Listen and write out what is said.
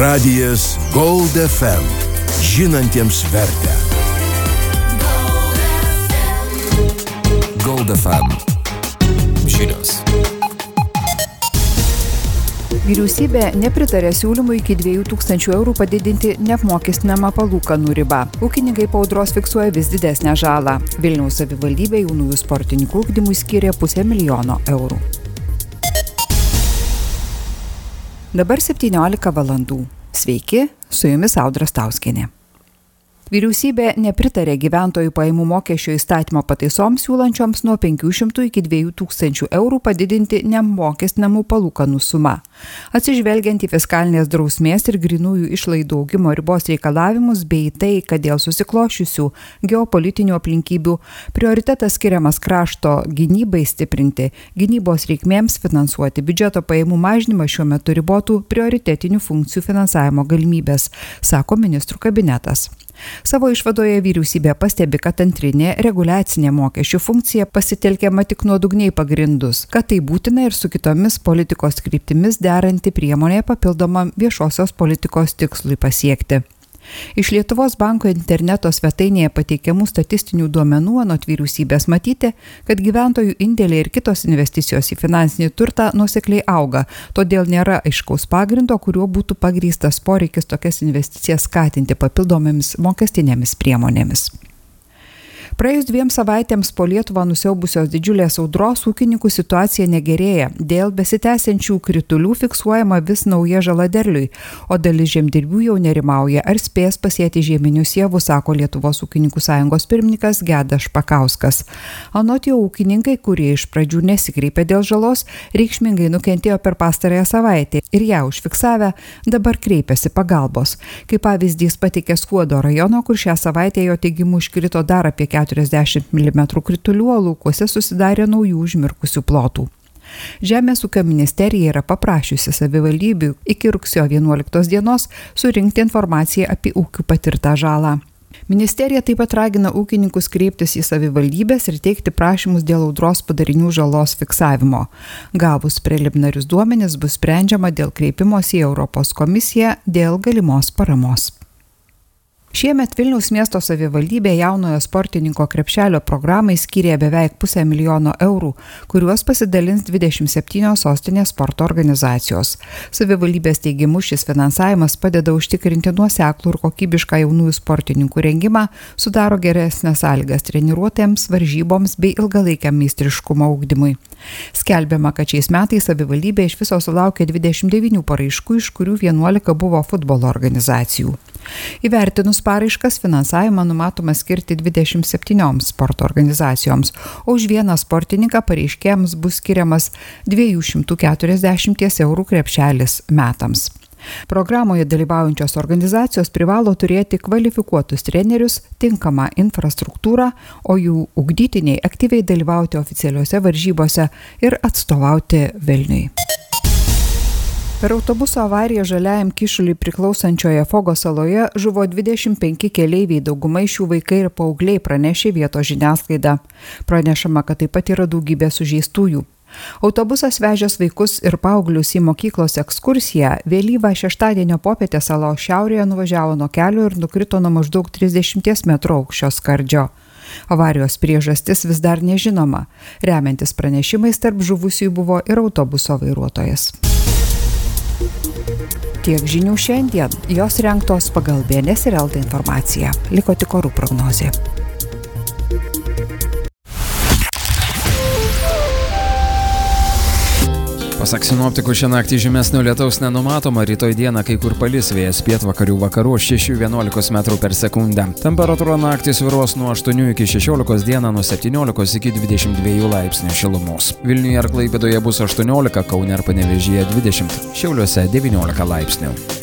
Radijas Gold FM. Žinantiems vertę. Gold FM. Žinios. Vyriausybė nepritarė siūlymui iki 2000 eurų padidinti neapmokestinamą palūkanų ribą. Ūkininkai po audros fiksuoja vis didesnę žalą. Vilniaus savivaldybė jaunųjų sportininkų ugdymui skyrė 500 000 eurų. Dabar 17 valandų. Sveiki, su jumis Audra Stauskienė. Vyriausybė nepritarė gyventojų pajamų mokesčio įstatymo pataisoms siūlančioms nuo 500 iki 2000 eurų padidinti neapmokestinamų palūkanų sumą. Atsižvelgiant į fiskalinės drausmės ir grynųjų išlaidų augimo ribos reikalavimus bei tai, kad dėl susiklošiusių geopolitinių aplinkybių prioritetas skiriamas krašto gynybai stiprinti, gynybos reikmėms finansuoti, biudžeto pajamų mažinimą šiuo metu ribotų prioritetinių funkcijų finansavimo galimybės, sako ministrų kabinetas. Savo išvadoje vyriausybė pastebi, kad antrinė reguliacinė mokesčių funkcija pasitelkiama tik nuodugniai pagrindus, kad tai būtina ir su kitomis politikos kryptimis deranti priemonė papildomam viešosios politikos tikslui pasiekti. Iš Lietuvos banko interneto svetainėje pateikiamų statistinių duomenų anot vyriausybės matyti, kad gyventojų indėliai ir kitos investicijos į finansinį turtą nuosekliai auga, todėl nėra aiškaus pagrindo, kuriuo būtų pagrįstas poreikis tokias investicijas skatinti papildomomis mokestinėmis priemonėmis. Praėjus 2 savaitėms po Lietuvą nusiaubusios didžiulės audros ūkininkų situacija negerėja. Dėl besitęsiančių kritulių fiksuojama vis nauja žala derliui, o dalis žemdirbių jau nerimauja, ar spės pasėti žieminius javus, sako Lietuvos ūkininkų sąjungos pirmininkas Gedas Špakauskas. Anot jo ūkininkai, kurie iš pradžių nesikreipė dėl žalos, reikšmingai nukentėjo per pastarąją savaitę ir ją užfiksavę dabar kreipiasi pagalbos. Kaip pavyzdys pateikė Skuodo rajono, kur šią savaitę jo teigimu iškrito dar apie 40 mm kritulių, o laukuose susidarė naujų užmirkusių plotų. Žemės ūkio ministerija yra paprašiusi savivaldybių iki rugsėjo 11 dienos surinkti informaciją apie ūkių patirtą žalą. Ministerija taip pat ragina ūkininkus kreiptis į savivaldybės ir teikti prašymus dėl audros padarinių žalos fiksavimo. Gavus preliminarius duomenis bus sprendžiama dėl kreipimosi į Europos komisiją dėl galimos paramos. Šiemet Vilniaus miesto savivaldybė jaunojo sportininko krepšelio programai skyrė beveik 500 000 eurų, kuriuos pasidalins 27 sostinės sporto organizacijos. Savivaldybės teigimu šis finansavimas padeda užtikrinti nuoseklų ir kokybišką jaunųjų sportininkų rengimą, sudaro geresnes sąlygas treniruotėms, varžyboms bei ilgalaikiam meistriškumo ugdymui. Skelbiama, kad šiais metais savivaldybė iš viso sulaukė 29 paraiškų, iš kurių 11 buvo futbolo organizacijų. Įvertinus paraiškas, finansavimą numatoma skirti 27 sporto organizacijoms, o už vieną sportininką pareiškėjams bus skiriamas 240 eurų krepšelis metams. Programoje dalyvaujančios organizacijos privalo turėti kvalifikuotus trenerius, tinkamą infrastruktūrą, o jų ugdytiniai aktyviai dalyvauti oficialiuose varžybose ir atstovauti Vilniui. Per autobuso avariją Žaliajam Kyšuliui priklausančioje Fogo saloje žuvo 25 keleiviai, dauguma iš jų vaikai ir paaugliai, pranešė vietos žiniasklaida. Pranešama, kad taip pat yra daugybė sužeistųjų. Autobusas vežęs vaikus ir paauglius į mokyklos ekskursiją vėlyvą šeštadienio popietę salos šiaurėje nuvažiavo nuo kelio ir nukrito nuo maždaug 30 metrų aukščio skardžio. Avarijos priežastis vis dar nežinoma. Remiantis pranešimais, tarp žuvusiųjų buvo ir autobuso vairuotojas. Tiek žinių šiandien, jos rengtos pagal BNS ir LT informaciją. Liko tik orų prognozė. Pasak sinoptikų, šią naktį žymesnio lietaus nenumatoma, rytoj dieną kai kur palis, vėjas pietvakarių vakarų 6–11 metrų per sekundę. Temperatūra naktį svyruos nuo 8 iki 16, dieną nuo 17 iki 22 laipsnių šilumos. Vilniuje ir Klaipėdoje bus 18, Kaune ir Panevėžyje 20, Šiauliuose 19 laipsnių.